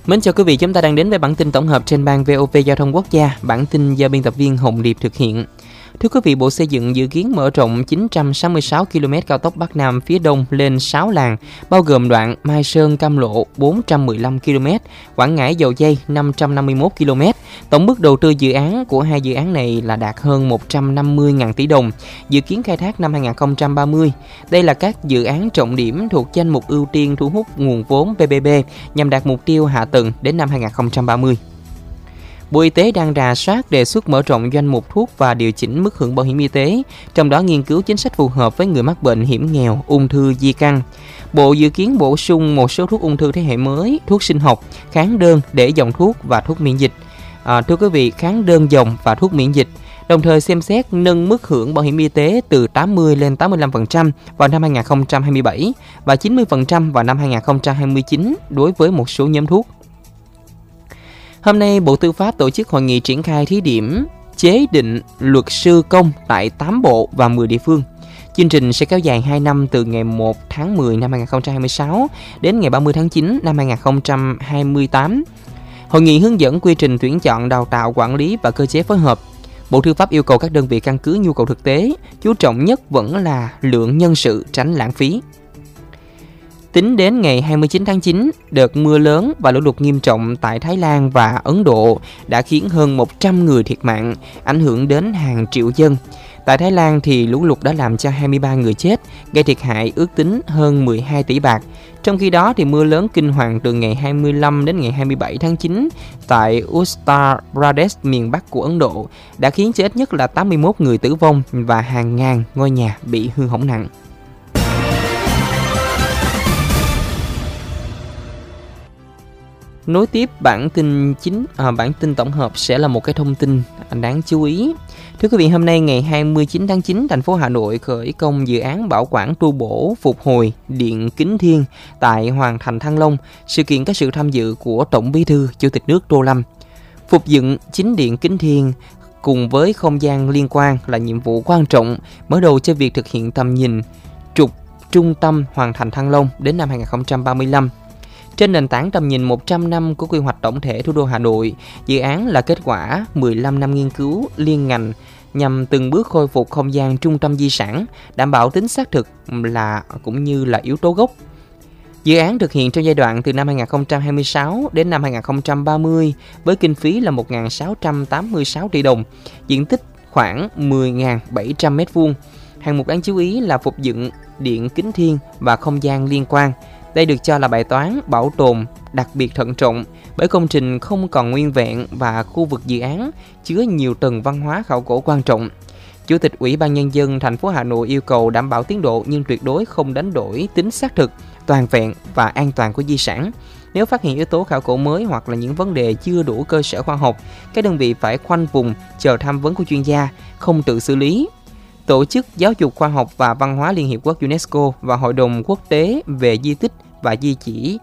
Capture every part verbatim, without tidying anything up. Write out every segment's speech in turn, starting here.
Mến chào quý vị, chúng ta đang đến với bản tin tổng hợp trên ban vê o vê Giao thông Quốc gia. Bản tin do biên tập viên Hồng Điệp thực hiện. Thưa quý vị, Bộ Xây dựng dự kiến mở rộng chín trăm sáu mươi sáu ki lô mét cao tốc Bắc Nam phía Đông lên sáu làn, bao gồm đoạn Mai Sơn - Cam Lộ bốn trăm mười lăm ki lô mét, Quảng Ngãi - Dầu Giây năm trăm năm mươi mốt ki lô mét. Tổng mức đầu tư dự án của hai dự án này là đạt hơn một trăm năm mươi nghìn tỷ đồng, dự kiến khai thác năm hai không ba mươi. Đây là các dự án trọng điểm thuộc danh mục ưu tiên thu hút nguồn vốn pê pê pê nhằm đạt mục tiêu hạ tầng đến năm hai không ba mươi. Bộ Y tế đang rà soát đề xuất mở rộng danh mục thuốc và điều chỉnh mức hưởng bảo hiểm y tế, trong đó nghiên cứu chính sách phù hợp với người mắc bệnh hiểm nghèo, ung thư, di căn. Bộ dự kiến bổ sung một số thuốc ung thư thế hệ mới, thuốc sinh học, kháng đơn để dòng thuốc và thuốc miễn dịch. À, thưa quý vị, kháng đơn dòng và thuốc miễn dịch. Đồng thời xem xét nâng mức hưởng bảo hiểm y tế từ tám mươi lên tám mươi lăm phần trăm vào năm hai không hai bảy và chín mươi phần trăm vào năm hai không hai chín đối với một số nhóm thuốc. Hôm nay, Bộ Tư pháp tổ chức hội nghị triển khai thí điểm chế định luật sư công tại tám bộ và mười địa phương. Chương trình sẽ kéo dài hai năm từ ngày một tháng mười năm hai không hai sáu đến ngày ba mươi tháng chín năm hai không hai tám. Hội nghị hướng dẫn quy trình tuyển chọn, đào tạo, quản lý và cơ chế phối hợp. Bộ Tư pháp yêu cầu các đơn vị căn cứ nhu cầu thực tế, chú trọng nhất vẫn là lượng nhân sự, tránh lãng phí. Tính đến ngày hai mươi chín tháng chín, đợt mưa lớn và lũ lụt nghiêm trọng tại Thái Lan và Ấn Độ đã khiến hơn một trăm người thiệt mạng, ảnh hưởng đến hàng triệu dân. Tại Thái Lan thì lũ lụt đã làm cho hai mươi ba người chết, gây thiệt hại ước tính hơn mười hai tỷ bạc. Trong khi đó thì mưa lớn kinh hoàng từ ngày hai mươi lăm đến ngày hai mươi bảy tháng chín tại Uttar Pradesh, miền Bắc của Ấn Độ đã khiến cho ít nhất là tám mươi mốt người tử vong và hàng ngàn ngôi nhà bị hư hỏng nặng. Nối tiếp bản tin chính à, bản tin tổng hợp sẽ là một cái thông tin đáng chú ý. Thưa quý vị, hôm nay ngày hai mươi chín tháng chín, thành phố Hà Nội khởi công dự án bảo quản tu bổ phục hồi điện Kính Thiên tại Hoàng Thành Thăng Long. Sự kiện có sự tham dự của Tổng Bí thư, Chủ tịch nước Tô Lâm. Phục dựng chính điện Kính Thiên cùng với không gian liên quan là nhiệm vụ quan trọng mở đầu cho việc thực hiện tầm nhìn trục trung tâm Hoàng Thành Thăng Long đến năm hai không ba lăm. Trên nền tảng tầm nhìn một trăm năm của quy hoạch tổng thể thủ đô Hà Nội, dự án là kết quả mười lăm năm nghiên cứu liên ngành nhằm từng bước khôi phục không gian trung tâm di sản, đảm bảo tính xác thực là cũng như là yếu tố gốc. Dự án thực hiện trong giai đoạn từ năm hai không hai sáu đến năm hai không ba mươi với kinh phí là một nghìn sáu trăm tám mươi sáu tỷ đồng, diện tích khoảng mười nghìn bảy trăm mét vuông. Hạng mục đáng chú ý là phục dựng điện Kính Thiên và không gian liên quan. Đây được cho là bài toán bảo tồn đặc biệt thận trọng bởi công trình không còn nguyên vẹn và khu vực dự án chứa nhiều tầng văn hóa khảo cổ quan trọng. Chủ tịch Ủy ban Nhân dân thành phố Hà Nội yêu cầu đảm bảo tiến độ nhưng tuyệt đối không đánh đổi tính xác thực, toàn vẹn và an toàn của di sản. Nếu phát hiện yếu tố khảo cổ mới hoặc là những vấn đề chưa đủ cơ sở khoa học, các đơn vị phải khoanh vùng chờ tham vấn của chuyên gia, không tự xử lý. Tổ chức Giáo dục Khoa học và Văn hóa Liên Hiệp Quốc UNESCO và Hội đồng Quốc tế về Di tích và Di chỉ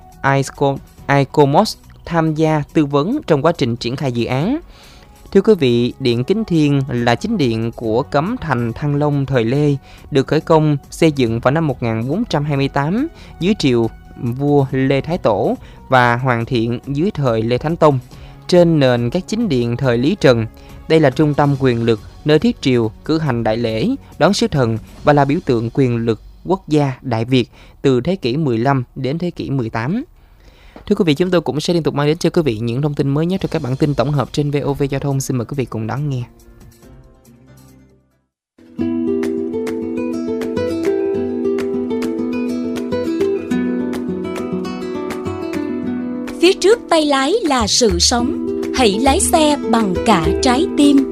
i xê o em o ét tham gia tư vấn trong quá trình triển khai dự án. Thưa quý vị, điện Kính Thiên là chính điện của Cấm Thành Thăng Long thời Lê, được khởi công xây dựng vào năm một nghìn bốn trăm hai mươi tám dưới triều vua Lê Thái Tổ và hoàn thiện dưới thời Lê Thánh Tông trên nền các chính điện thời Lý Trần. Đây là trung tâm quyền lực, nơi thiết triều cử hành đại lễ, đón sứ thần và là biểu tượng quyền lực quốc gia Đại Việt từ thế kỷ mười lăm đến thế kỷ mười tám. Thưa quý vị, chúng tôi cũng sẽ liên tục mang đến cho quý vị những thông tin mới nhất trong các bản tin tổng hợp trên vê o vê Giao thông. Xin mời quý vị cùng đón nghe. Phía trước tay lái là sự sống, hãy lái xe bằng cả trái tim.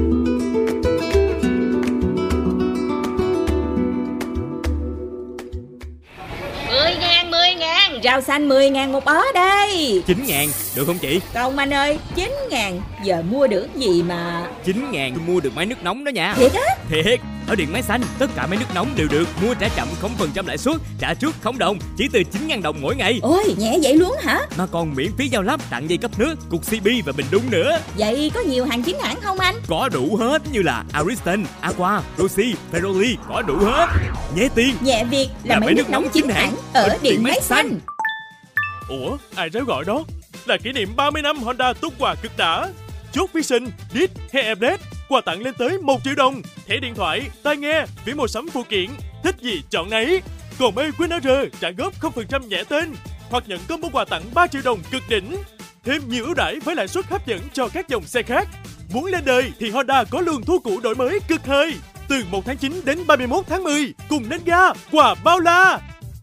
Rau xanh mười ngàn một bó đây. Chín ngàn, được không chị? Không anh ơi, chín ngàn, giờ mua được gì mà. Chín ngàn tôi mua được máy nước nóng đó nha. Thiệt á? Thiệt, ở Điện Máy Xanh, tất cả máy nước nóng đều được mua trả chậm không phần trăm lãi suất, trả trước không đồng, chỉ từ chín ngàn đồng mỗi ngày. Ôi, nhẹ vậy luôn hả? Mà còn miễn phí giao lắp, tặng dây cấp nước, cục xê bê và bình đun nữa. Vậy có nhiều hàng chính hãng không anh? Có đủ hết như là Ariston, Aqua, Rossi, Ferroli, có đủ hết. Nhẹ tiền, nhẹ việc là, là máy nước, nước nóng chính hãng ở Điện Máy Xanh. Ủa, ai réo gọi đó? là kỷ niệm ba mươi năm Honda tung quà cực đã. Chốt Vision, Deet hay Everest, quà tặng lên tới một triệu đồng. Thẻ điện thoại, tai nghe, phí mua sắm phụ kiện, thích gì chọn nấy. Còn May WinR trả góp không phần trăm nhẹ tên, hoặc nhận combo quà tặng ba triệu đồng cực đỉnh. Thêm nhiều ưu đãi với lãi suất hấp dẫn cho các dòng xe khác. Muốn lên đời thì Honda có luồng thu cũ đổi mới cực hơi. Từ một tháng chín đến ba mươi mốt tháng mười, cùng lên ga, quà bao la.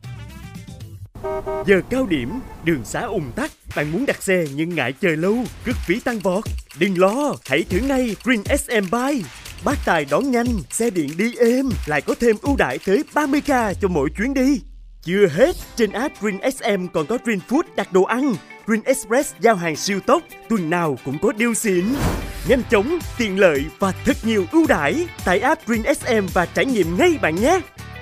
Giờ cao điểm, đường xá ùn tắc, bạn muốn đặt xe nhưng ngại chờ lâu, cước phí tăng vọt. Đừng lo, hãy thử ngay Green ét em Bike. Bác tài đón nhanh, xe điện đi êm, lại có thêm ưu đãi tới ba mươi k cho mỗi chuyến đi. Chưa hết, trên app Green ét em còn có Green Food đặt đồ ăn, Green Express giao hàng siêu tốc, tuần nào cũng có deal xịn. Nhanh chóng, tiện lợi và thật nhiều ưu đãi. Tải app Green ét em và trải nghiệm ngay bạn nhé.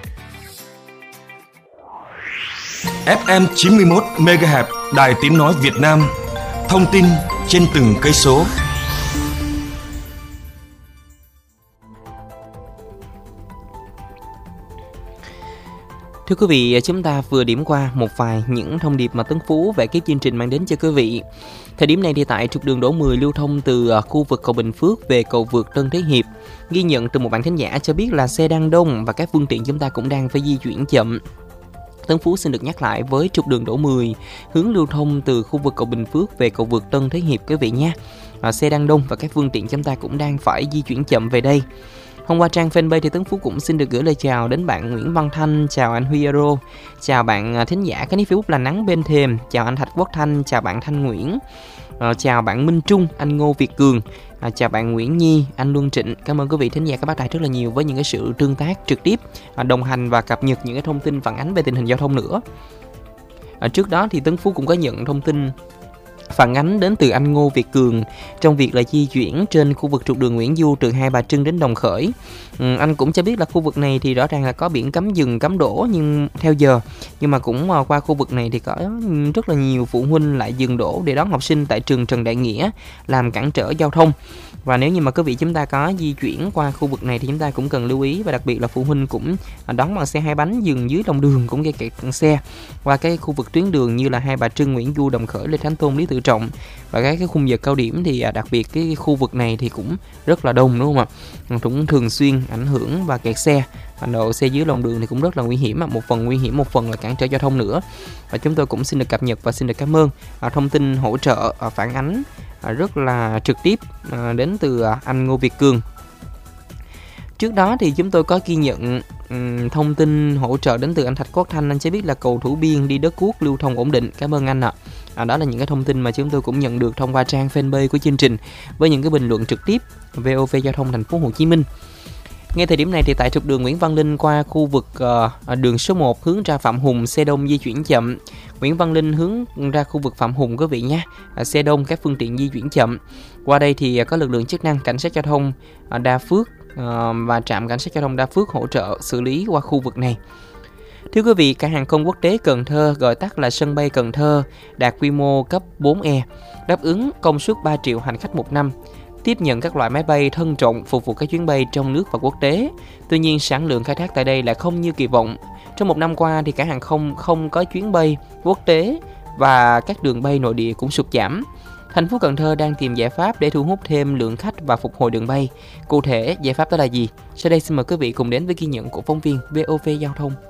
ép em chín mươi mốt mê ga héc, Đài Tiếng Nói Việt Nam. Thông tin trên từng cây số. Thưa quý vị, chúng ta vừa điểm qua một vài những thông điệp mà Tấn Phú về cái chương trình mang đến cho quý vị. Thời điểm này thì tại trục đường Đỗ mười lưu thông từ khu vực cầu Bình Phước về cầu vượt Tân Thế Hiệp, ghi nhận từ một bạn khán giả cho biết là xe đang đông và các phương tiện chúng ta cũng đang phải di chuyển chậm. Tấn Phú xin được nhắc lại với trục đường Đỗ mười hướng lưu thông từ khu vực cầu Bình Phước về cầu vượt Tân Thế Hiệp quý vị nhé. À, xe đang đông và các phương tiện chúng ta cũng đang phải di chuyển chậm về đây. Hôm qua trang fanpage thì Tấn Phú cũng xin được gửi lời chào đến bạn Nguyễn Văn Thanh, chào anh Huy Aro, chào bạn thính giả cái nick Facebook là Nắng Bên Thềm, chào anh Thạch Quốc Thanh, chào bạn Thanh Nguyễn, à, chào bạn Minh Trung, anh Ngô Việt Cường, à, chào bạn Nguyễn Nhi, anh Luân Trịnh. Cảm ơn quý vị thính giả các bác đài rất là nhiều với những cái sự tương tác trực tiếp, à, đồng hành và cập nhật những cái thông tin phản ánh về tình hình giao thông nữa. À, trước đó thì Tấn Phú cũng có nhận thông tin phản ánh đến từ anh Ngô Việt Cường trong việc là di chuyển trên khu vực trục đường Nguyễn Du từ Hai Bà Trưng đến Đồng Khởi. Ừ, anh cũng cho biết là khu vực này thì rõ ràng là có biển cấm dừng cấm đổ nhưng theo giờ, nhưng mà cũng qua khu vực này thì có rất là nhiều phụ huynh lại dừng đổ để đón học sinh tại trường Trần Đại Nghĩa, làm cản trở giao thông. Và nếu như mà quý vị chúng ta có di chuyển qua khu vực này thì chúng ta cũng cần lưu ý, và đặc biệt là phụ huynh cũng đón bằng xe hai bánh dừng dưới lòng đường cũng gây kẹt xe qua cái khu vực tuyến đường như là Hai Bà Trưng, Nguyễn Du, Đồng Khởi, Lê Thánh Tôn, Lý Tự Trọng. Và cái, cái khung giờ cao điểm thì đặc biệt cái khu vực này thì cũng rất là đông, đúng không ạ? Cũng thường xuyên ảnh hưởng và kẹt xe. Độ xe dưới lòng đường thì cũng rất là nguy hiểm, một phần nguy hiểm, một phần là cản trở giao thông nữa. Và chúng tôi cũng xin được cập nhật và xin được cảm ơn thông tin hỗ trợ phản ánh rất là trực tiếp đến từ anh Ngô Việt Cường. Trước đó thì chúng tôi có ghi nhận um, thông tin hỗ trợ đến từ anh Thạch Quốc Thanh. Anh cho biết là cầu Thủ Biên đi Đất Cuốc lưu thông ổn định. Cảm ơn anh ạ. À, đó là những cái thông tin mà chúng tôi cũng nhận được thông qua trang fanpage của chương trình với những cái bình luận trực tiếp vê o vê Giao thông Thành phố Hồ Chí Minh. Ngay thời điểm này thì tại trục đường Nguyễn Văn Linh qua khu vực uh, đường số một hướng ra Phạm Hùng, xe đông di chuyển chậm. Nguyễn Văn Linh hướng ra khu vực Phạm Hùng quý vị nhé. Uh, xe đông, các phương tiện di chuyển chậm. Qua đây thì uh, có lực lượng chức năng cảnh sát giao thông uh, Đa Phước uh, và trạm cảnh sát giao thông Đa Phước hỗ trợ xử lý qua khu vực này. Thưa quý vị, cảng hàng không quốc tế Cần Thơ, gọi tắt là sân bay Cần Thơ, đạt quy mô cấp bốn E, đáp ứng công suất ba triệu hành khách một năm, tiếp nhận các loại máy bay thân trọng phục vụ các chuyến bay trong nước và quốc tế. Tuy nhiên, sản lượng khai thác tại đây lại không như kỳ vọng. Trong một năm qua thì cảng hàng không không có chuyến bay quốc tế và các đường bay nội địa cũng sụt giảm. Thành phố Cần Thơ đang tìm giải pháp để thu hút thêm lượng khách và phục hồi đường bay. Cụ thể, giải pháp đó là gì? Sau đây xin mời quý vị cùng đến với ghi nhận của phóng viên vê o vê Giao thông.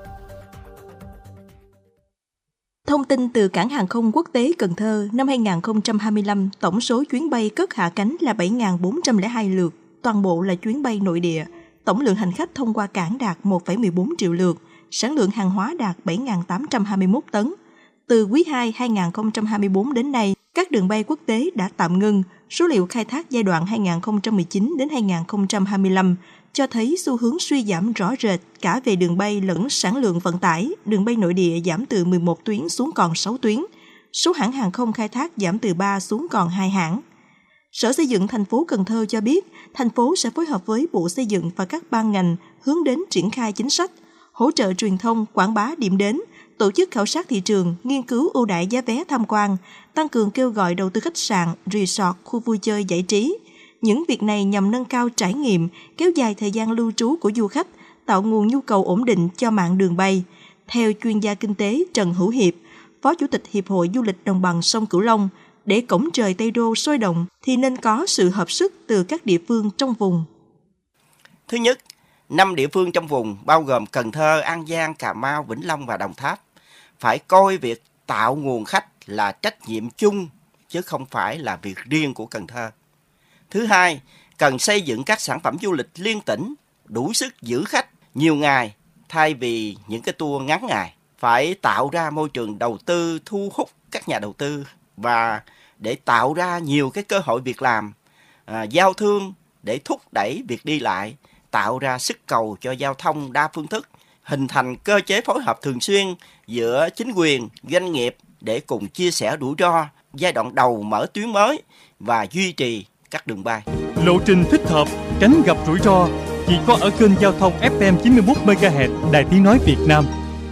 Thông tin từ cảng hàng không quốc tế Cần Thơ, năm hai không hai lăm, tổng số chuyến bay cất hạ cánh là bảy nghìn bốn trăm lẻ hai lượt, toàn bộ là chuyến bay nội địa. Tổng lượng hành khách thông qua cảng đạt một phẩy mười bốn triệu lượt, sản lượng hàng hóa đạt bảy nghìn tám trăm hai mươi mốt tấn. Từ quý hai hai không hai tư đến nay, các đường bay quốc tế đã tạm ngưng. Số liệu khai thác giai đoạn hai nghìn không trăm mười chín đến hai nghìn không trăm hai mươi lăm cho thấy xu hướng suy giảm rõ rệt cả về đường bay lẫn sản lượng vận tải. Đường bay nội địa giảm từ mười một tuyến xuống còn sáu tuyến. Số hãng hàng không khai thác giảm từ ba xuống còn hai hãng. Sở Xây dựng thành phố Cần Thơ cho biết, thành phố sẽ phối hợp với Bộ Xây dựng và các ban ngành hướng đến triển khai chính sách, hỗ trợ truyền thông, quảng bá điểm đến, tổ chức khảo sát thị trường, nghiên cứu ưu đãi giá vé tham quan, tăng cường kêu gọi đầu tư khách sạn, resort, khu vui chơi giải trí. Những việc này nhằm nâng cao trải nghiệm, kéo dài thời gian lưu trú của du khách, tạo nguồn nhu cầu ổn định cho mạng đường bay. Theo chuyên gia kinh tế Trần Hữu Hiệp, Phó Chủ tịch Hiệp hội Du lịch Đồng bằng sông Cửu Long, Để cổng trời Tây Đô sôi động thì nên có sự hợp sức từ các địa phương trong vùng. Thứ nhất, năm địa phương trong vùng bao gồm Cần Thơ, An Giang, Cà Mau, Vĩnh Long và Đồng Tháp phải coi việc tạo nguồn khách là trách nhiệm chung chứ không phải là việc riêng của Cần Thơ. Thứ hai, cần xây dựng các sản phẩm du lịch liên tỉnh đủ sức giữ khách nhiều ngày thay vì những cái tour ngắn ngày. Phải tạo ra môi trường đầu tư thu hút các nhà đầu tư và để tạo ra nhiều cái cơ hội việc làm, à, giao thương để thúc đẩy việc đi lại, tạo ra sức cầu cho giao thông đa phương thức, hình thành cơ chế phối hợp thường xuyên giữa chính quyền, doanh nghiệp để cùng chia sẻ rủi ro giai đoạn đầu mở tuyến mới và duy trì các đường bay. Lộ trình thích hợp, tránh gặp rủi ro chỉ có ở kênh giao thông ép em chín mươi mốt mê ga héc Đài Tiếng nói Việt Nam.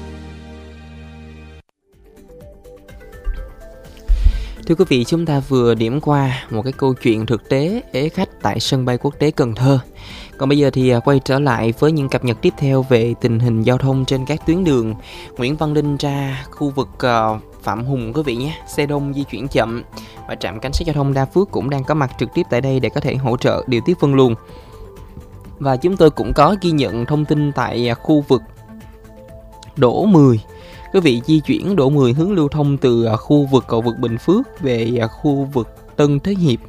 Thưa quý vị, chúng ta vừa điểm qua một cái câu chuyện thực tế ế khách tại sân bay quốc tế Cần Thơ. Còn bây giờ thì quay trở lại với những cập nhật tiếp theo về tình hình giao thông trên các tuyến đường. Nguyễn Văn Linh ra khu vực uh, Phạm Hùng quý vị nhé, xe đông di chuyển chậm và trạm cảnh sát giao thông Đa Phước cũng đang có mặt trực tiếp tại đây để có thể hỗ trợ điều tiết phân luồng. Và chúng tôi cũng có ghi nhận thông tin tại khu vực Đỗ mười. Quý vị di chuyển Đỗ mười hướng lưu thông từ khu vực cầu vượt Bình Phước về khu vực Tân Thế Hiệp.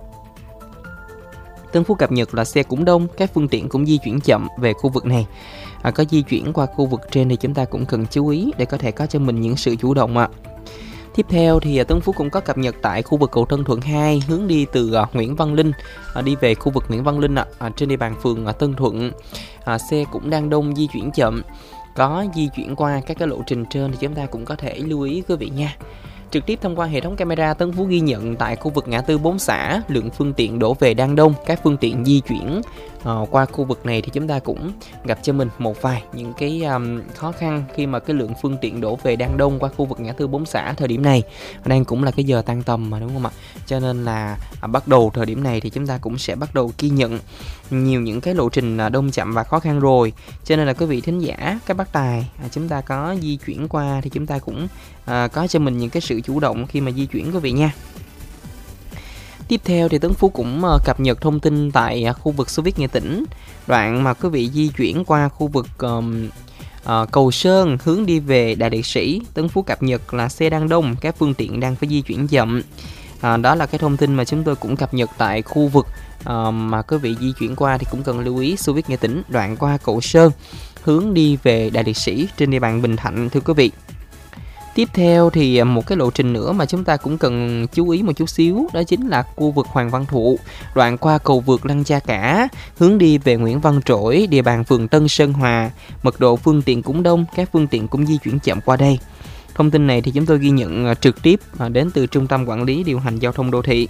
Tân Phú cập nhật là xe cũng đông, các phương tiện cũng di chuyển chậm về khu vực này. À, có di chuyển qua khu vực trên thì chúng ta cũng cần chú ý để có thể có cho mình những sự chủ động ạ. À. Tiếp theo thì Tân Phú cũng có cập nhật tại khu vực cầu Tân Thuận hai hướng đi từ uh, Nguyễn Văn Linh uh, đi về khu vực Nguyễn Văn Linh ạ, uh, uh, trên địa bàn phường uh, Tân Thuận. Uh, xe cũng đang đông, di chuyển chậm. Có di chuyển qua các cái lộ trình trên thì chúng ta cũng có thể lưu ý quý vị nha. Trực tiếp thông qua hệ thống camera, Tân Phú ghi nhận tại khu vực ngã tư bốn xã, lượng phương tiện đổ về đang đông. Các phương tiện di chuyển uh, qua khu vực này thì chúng ta cũng gặp cho mình một vài những cái um, khó khăn khi mà cái lượng phương tiện đổ về đang đông qua khu vực ngã tư bốn xã thời điểm này. Đang cũng là cái giờ tan tầm mà, đúng không ạ? Cho nên là uh, bắt đầu thời điểm này thì chúng ta cũng sẽ bắt đầu ghi nhận nhiều những cái lộ trình uh, đông chậm và khó khăn rồi. Cho nên là quý vị thính giả, các bác tài, uh, chúng ta có di chuyển qua thì chúng ta cũng uh, có cho mình những cái sự chủ động khi mà di chuyển quý vị nha. Tiếp theo thì Tấn Phú cũng uh, cập nhật thông tin tại uh, khu vực Xô Viết Nghệ Tĩnh, đoạn mà quý vị di chuyển qua khu vực um, uh, Cầu Sơn hướng đi về Đại Liệt Sĩ. Tấn Phú cập nhật là xe đang đông, các phương tiện đang phải di chuyển chậm. Uh, đó là cái thông tin mà chúng tôi cũng cập nhật tại khu vực uh, mà quý vị di chuyển qua thì cũng cần lưu ý Xô Viết Nghệ Tĩnh, đoạn qua Cầu Sơn hướng đi về Đại Liệt Sĩ trên địa bàn Bình Thạnh thưa quý vị. Tiếp theo thì một cái lộ trình nữa mà chúng ta cũng cần chú ý một chút xíu, đó chính là khu vực Hoàng Văn Thụ, đoạn qua cầu vượt Lăng Cha Cả, hướng đi về Nguyễn Văn Trỗi, địa bàn phường Tân Sơn Hòa. Mật độ phương tiện cũng đông, các phương tiện cũng di chuyển chậm qua đây. Thông tin này thì chúng tôi ghi nhận trực tiếp đến từ Trung tâm Quản lý Điều hành Giao thông Đô thị.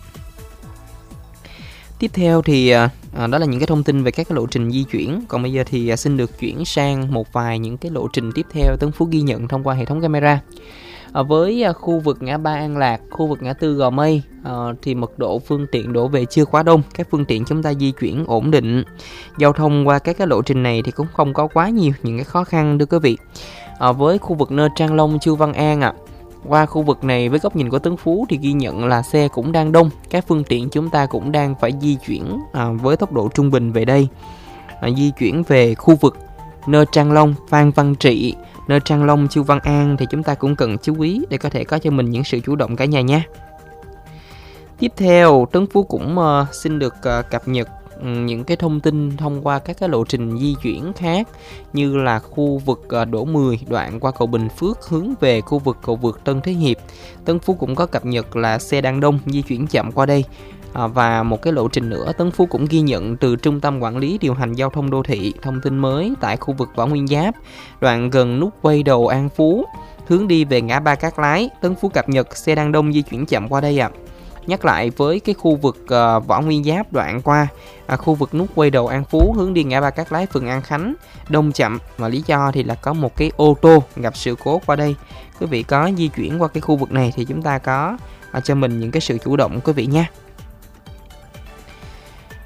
Tiếp theo thì à, đó là những cái thông tin về các cái lộ trình di chuyển. Còn bây giờ thì à, xin được chuyển sang một vài những cái lộ trình tiếp theo Tấn Phú ghi nhận thông qua hệ thống camera. À, với à, khu vực ngã ba An Lạc, khu vực ngã tư Gò Mây à, thì mật độ phương tiện đổ về chưa quá đông. Các phương tiện chúng ta di chuyển ổn định. Giao thông qua các cái lộ trình này thì cũng không có quá nhiều những cái khó khăn thưa quý vị. À, với khu vực nơi Trang Long, Chu Văn An ạ. À, Qua khu vực này với góc nhìn của Tấn Phú thì ghi nhận là xe cũng đang đông, các phương tiện chúng ta cũng đang phải di chuyển à, với tốc độ trung bình về đây. À, di chuyển về khu vực nơi Trang Long, Phan Văn Trị, nơi Trang Long, Chu Văn An thì chúng ta cũng cần chú ý để có thể có cho mình những sự chủ động cả nhà nha. Tiếp theo, Tấn Phú cũng uh, xin được uh, cập nhật những cái thông tin thông qua các cái lộ trình di chuyển khác, như là khu vực Đỗ mười đoạn qua cầu Bình Phước hướng về khu vực cầu vượt Tân Thế Hiệp. Tấn Phú cũng có cập nhật là xe đang đông, di chuyển chậm qua đây. À, và một cái lộ trình nữa Tấn Phú cũng ghi nhận từ Trung tâm Quản lý Điều hành Giao thông Đô thị, thông tin mới tại khu vực Võ Nguyên Giáp, đoạn gần nút quay đầu An Phú hướng đi về ngã ba Cát Lái. Tấn Phú cập nhật xe đang đông, di chuyển chậm qua đây ạ. À. Nhắc lại với cái khu vực uh, Võ Nguyên Giáp đoạn qua à, khu vực nút quay đầu An Phú hướng đi ngã ba Cát Lái, phường An Khánh đông chậm, và lý do thì là có một cái ô tô gặp sự cố qua đây. Quý vị có di chuyển qua cái khu vực này thì chúng ta có à, cho mình những cái sự chủ động quý vị nha.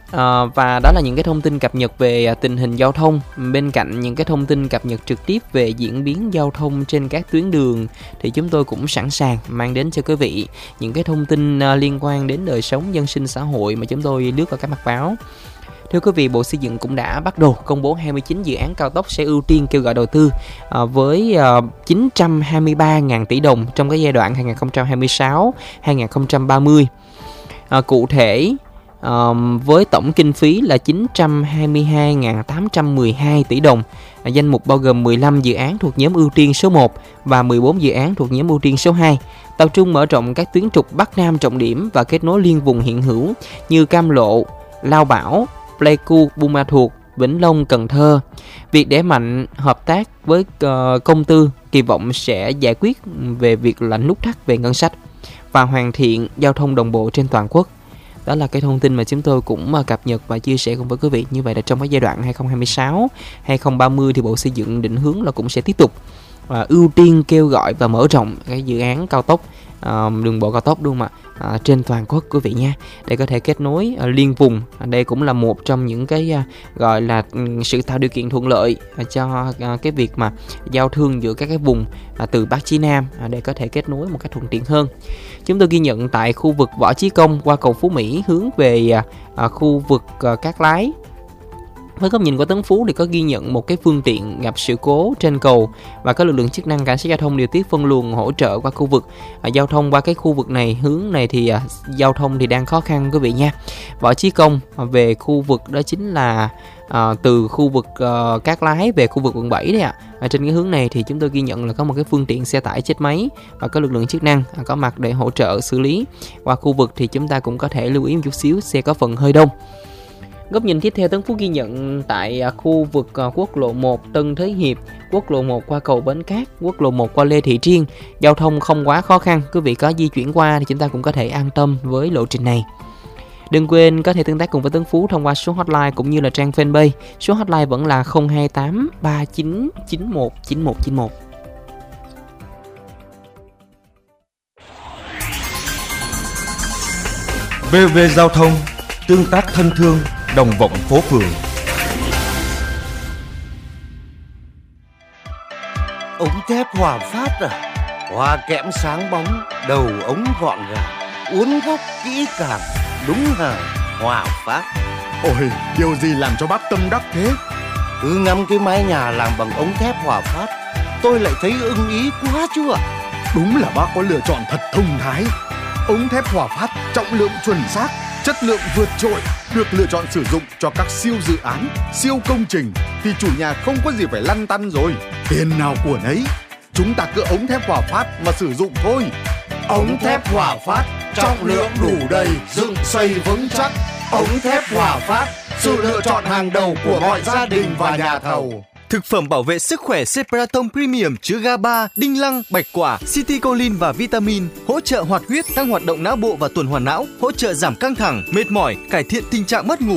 À, và đó là những cái thông tin cập nhật về tình hình giao thông. Bên cạnh những cái thông tin cập nhật trực tiếp về diễn biến giao thông trên các tuyến đường thì chúng tôi cũng sẵn sàng mang đến cho quý vị những cái thông tin liên quan đến đời sống dân sinh xã hội mà chúng tôi lướt vào các mặt báo. Thưa quý vị, Bộ Xây dựng cũng đã bắt đầu công bố hai mươi chín dự án cao tốc sẽ ưu tiên kêu gọi đầu tư à, với à, chín trăm hai mươi ba nghìn tỷ đồng trong cái giai đoạn hai nghìn không trăm hai mươi sáu đến hai nghìn không trăm ba mươi. À, cụ thể à, với tổng kinh phí là chín trăm hai mươi hai nghìn tám trăm mười hai tỷ đồng. À, danh mục bao gồm mười lăm dự án thuộc nhóm ưu tiên số một và mười bốn dự án thuộc nhóm ưu tiên số hai, tập trung mở rộng các tuyến trục Bắc Nam trọng điểm và kết nối liên vùng hiện hữu như Cam Lộ, Lao Bảo, Pleiku, Buôn Ma Thuột, Vĩnh Long, Cần Thơ. Việc đẩy mạnh hợp tác với uh, công tư kỳ vọng sẽ giải quyết về việc là nút thắt về ngân sách và hoàn thiện giao thông đồng bộ trên toàn quốc. Đó là cái thông tin mà chúng tôi cũng uh, cập nhật và chia sẻ cùng với quý vị. Như vậy là trong cái giai đoạn hai nghìn không trăm hai mươi sáu đến hai nghìn không trăm ba mươi thì Bộ Xây dựng định hướng là cũng sẽ tiếp tục uh, ưu tiên kêu gọi và mở rộng cái dự án cao tốc, uh, đường bộ cao tốc đúng không ạ? À, trên toàn quốc quý vị nha, để có thể kết nối uh, liên vùng. À, đây cũng là một trong những cái uh, gọi là um, sự tạo điều kiện thuận lợi uh, cho uh, cái việc mà giao thương giữa các cái vùng uh, từ Bắc chí Nam uh, để có thể kết nối một cách thuận tiện hơn. Chúng tôi ghi nhận tại khu vực Võ Chí Công qua cầu Phú Mỹ hướng về uh, uh, khu vực uh, Cát Lái. Với góc nhìn của Tấn Phú thì có ghi nhận một cái phương tiện gặp sự cố trên cầu và các lực lượng chức năng cảnh sát giao thông điều tiết phân luồng hỗ trợ qua khu vực à, giao thông qua cái khu vực này, hướng này thì à, giao thông thì đang khó khăn quý vị nha. Võ Chí Công à, về khu vực đó chính là à, từ khu vực à, Cát Lái về khu vực quận bảy đấy ạ. À. Trên cái hướng này thì chúng tôi ghi nhận là có một cái phương tiện xe tải chết máy và các lực lượng chức năng à, có mặt để hỗ trợ xử lý. Qua khu vực thì chúng ta cũng có thể lưu ý một chút xíu, xe có phần hơi đông. Góc nhìn tiếp theo, Tấn Phú ghi nhận tại khu vực quốc lộ một Tân Thới Hiệp, quốc lộ một qua cầu Bến Cát, quốc lộ một qua Lê Thị Triên. Giao thông không quá khó khăn, quý vị có di chuyển qua thì chúng ta cũng có thể an tâm với lộ trình này. Đừng quên có thể tương tác cùng với Tấn Phú thông qua số hotline cũng như là trang fanpage. Số hotline vẫn là không hai tám ba chín chín một chín một chín một. vê vê Giao thông, tương tác thân thương, đồng vọng phố phường. Ống thép Hòa Phát à? Hoa kẽm sáng bóng, đầu ống gọn gàng, uốn góc kỹ càng, đúng hàng Hòa Phát. Ôi, điều gì làm cho bác tâm đắc thế? Cứ ngắm cái mái nhà làm bằng ống thép Hòa Phát, tôi lại thấy ưng ý quá chứ ạ. Đúng là bác có lựa chọn thật thông thái. Ống thép Hòa Phát trọng lượng chuẩn xác, chất lượng vượt trội, được lựa chọn sử dụng cho các siêu dự án, siêu công trình thì chủ nhà không có gì phải lăn tăn rồi. Tiền nào của nấy, chúng ta cứ ống thép Hòa Phát mà sử dụng thôi. Ống thép Hòa Phát, trọng lượng đủ đầy, dựng xây vững chắc. Ống thép Hòa Phát, sự lựa chọn hàng đầu của mọi gia đình và nhà thầu. Thực phẩm bảo vệ sức khỏe Cepratom Premium chứa GABA, đinh lăng, bạch quả, citicoline và vitamin, hỗ trợ hoạt huyết, tăng hoạt động não bộ và tuần hoàn não, hỗ trợ giảm căng thẳng, mệt mỏi, cải thiện tình trạng mất ngủ.